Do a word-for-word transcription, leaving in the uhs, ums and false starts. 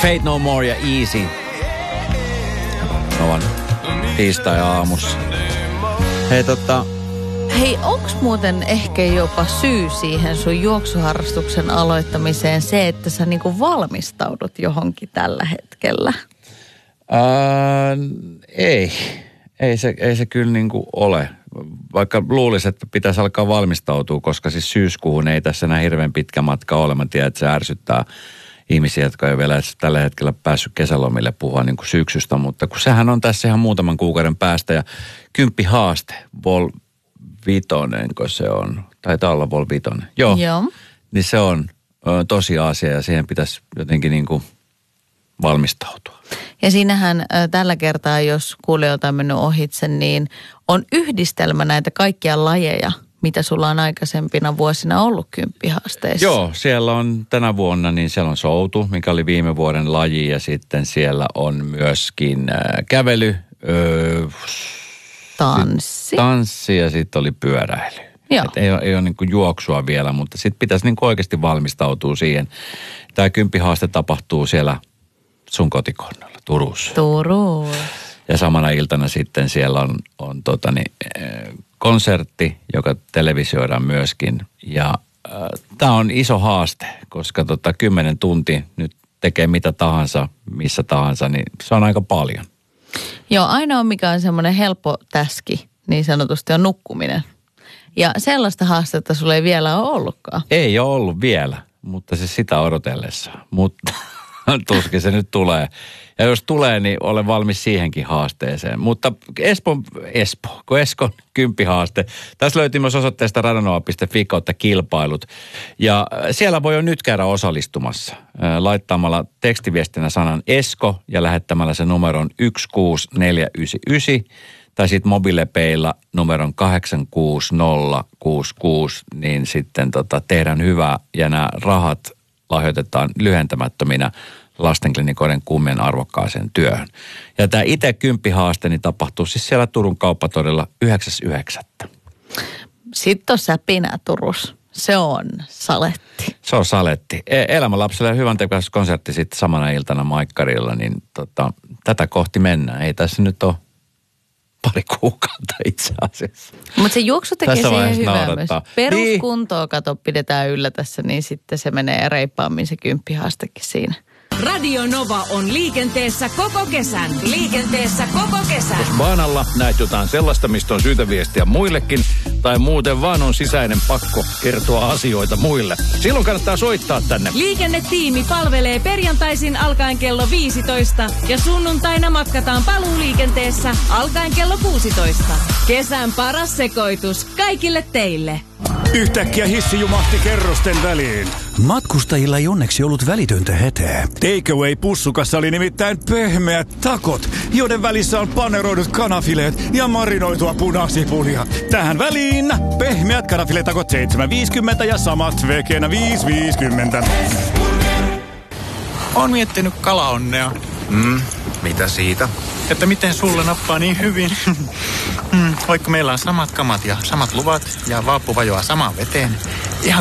Fate No More ja Easy. Novan tiistai-aamussa. Hei tota... Hei, onks muuten ehkä jopa syy siihen sun juoksuharrastuksen aloittamiseen se, että sä niinku valmistaudut johonkin tällä hetkellä? Ää, ei. Ei se, ei se kyllä niinku ole. Vaikka luulisi, että pitäisi alkaa valmistautua, koska siis syyskuuhun ei tässä enää hirveän pitkä matka ole. Mä tiedän, että se ärsyttää ihmisiä, jotka ei vielä tällä hetkellä päässyt kesälomille puhua niin kuin syksystä, mutta kun sehän on tässä ihan muutaman kuukauden päästä ja kymppi haaste, Vol Vitonen, kun se on, taitaa olla Vol Vitonen, joo, Joo. Niin se on ö, tosi asia ja siihen pitäisi jotenkin niin kuin valmistautua. Ja siinähän äh, tällä kertaa, jos kuulijoilta on mennyt ohitse, niin on yhdistelmä näitä kaikkia lajeja, mitä sulla on aikaisempina vuosina ollut kymppihaasteissa. Joo, siellä on tänä vuonna, niin siellä on soutu, mikä oli viime vuoden laji ja sitten siellä on myöskin äh, kävely, öö, Tanssi. Tanssi ja sitten oli pyöräily. Joo. Et ei ole, ei ole niin kuin juoksua vielä, mutta sitten pitäisi niin kuin oikeasti valmistautua siihen. Tämä kymppihaaste tapahtuu siellä sun kotikonnalla, Turussa. Turussa. Ja samana iltana sitten siellä on, on tota niin, konsertti, joka televisioidaan myöskin. Ja äh, tämä on iso haaste, koska tota, kymmenen tunti nyt tekee mitä tahansa, missä tahansa, niin se on aika paljon. Joo, ainoa mikä on semmoinen helppo täski, niin sanotusti on nukkuminen. Ja sellaista haastetta sulla ei vielä ole ollutkaan. Ei ole ollut vielä, mutta se sitä odotellessa. Mutta tuskin se nyt tulee. Ja jos tulee, niin olen valmis siihenkin haasteeseen. Mutta Espoo, Espoo, kun Eskon kymppihaaste. Tässä löytyy myös osoitteesta radanoa piste fi kautta kilpailut. Ja siellä voi jo nyt käydä osallistumassa. Laittamalla tekstiviestinä sanan Esko ja lähettämällä se numeron yksi kuusi neljä yhdeksän yhdeksän. Tai sitten mobiilepeillä numeron kahdeksan kuusi nolla kuusi kuusi, niin sitten tota, tehdään hyvää ja nämä rahat lahjoitetaan lyhentämättöminä lastenklinikoiden kummien arvokkaaseen työhön. Ja tämä itse kymppihaaste niin tapahtuu siis siellä Turun kauppatorilla yhdeksäs yhdeksättä Sitten on säpinä Turussa. Se on saletti. Se on saletti. Elämänlapselle hyvän konsertti sitten samana iltana Maikkarilla, niin tota, tätä kohti mennään. Ei tässä nyt ole pari kuukautta itse asiassa. Mutta se juoksu tekee tässä siihen hyvää naurattaa. myös. Peruskuntoa kato pidetään yllä tässä, niin sitten se menee reippaammin se kymppihaastekin siinä. Radio Nova on liikenteessä koko kesän. Liikenteessä koko kesän. Jos baanalla näet jotain sellaista, mistä on syytä viestiä muillekin, tai muuten vaan on sisäinen pakko kertoa asioita muille, silloin kannattaa soittaa tänne. Liikennetiimi palvelee perjantaisin alkaen kello viisitoista ja sunnuntaina matkataan paluuliikenteessä alkaen kello kuusitoista. Kesän paras sekoitus kaikille teille. Yhtäkkiä hissi jumahti kerrosten väliin. Matkustajilla ei onneksi ollut välitöntä hätää. Takeaway-pussukassa oli nimittäin pehmeät takot, joiden välissä on paneroidut kanafileet ja marinoitua punasipulia. Tähän väliin pehmeät kanafiletakot seitsemän viisikymmentä ja samat vekenä viisi viisikymmentä. Oon miettinyt kalaonnea. Mm, mitä siitä? Että miten sulle nappaa niin hyvin. mm, vaikka meillä on samat kamat ja samat luvat ja vaappu vajoaa samaan veteen. Ihan